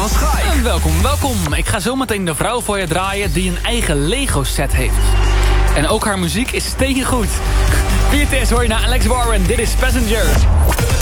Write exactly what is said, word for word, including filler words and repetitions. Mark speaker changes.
Speaker 1: van Schaik.
Speaker 2: En welkom, welkom. Ik ga zometeen de vrouw voor je draaien die een eigen Lego set heeft. En ook haar muziek is steengoed. Vier T S hoor je naar Alex Warren. Dit is Passenger.